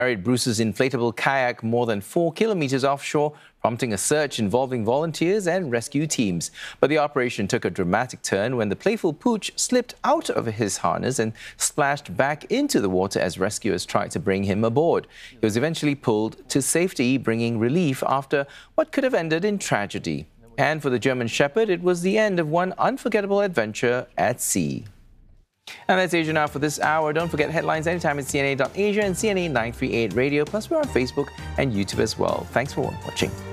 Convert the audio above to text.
Carried Bruce's inflatable kayak more than 4 kilometers offshore, prompting a search involving volunteers and rescue teams. But the operation took a dramatic turn when the playful pooch slipped out of his harness and splashed back into the water as rescuers tried to bring him aboard. He was eventually pulled to safety, bringing relief after what could have ended in tragedy. And for the German Shepherd, it was the end of one unforgettable adventure at sea. And that's Asia Now for this hour. Don't forget headlines anytime at CNA.Asia and CNA 938 Radio. Plus, we're on Facebook and YouTube as well. Thanks for watching.